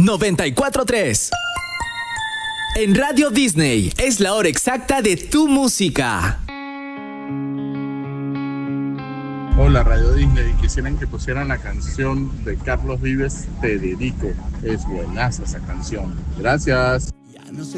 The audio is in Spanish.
94.3. En Radio Disney es la hora exacta de tu música. Hola Radio Disney, quisieran que pusieran la canción de Carlos Vives, Te Dedico. Es buenaza esa canción. Gracias.